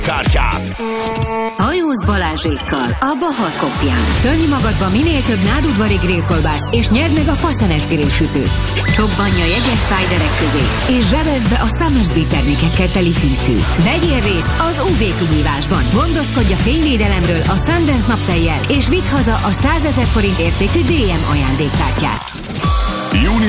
kártyát. Hajóz Balázsékkal a Bahar Kopján. Tölj magadba minél több nádudvari grillkolbászt, és nyerd meg a faszenes grillsütőt. Csobbanj a jegyes szájderek közé, és zsebeld be a Summersby termékekkel teli hűtőt. Vegyél részt az UV kihívásban. Gondoskodj a fényvédelemről a Sundance naptejjel, és vidd haza a 100 000 forint értékű DM ajándékkártyát.